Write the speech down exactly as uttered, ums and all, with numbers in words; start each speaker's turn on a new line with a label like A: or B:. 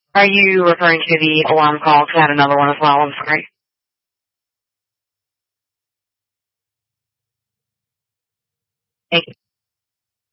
A: Are you referring to the alarm call? 'Cause I had another one as well. I'm sorry. Thank you.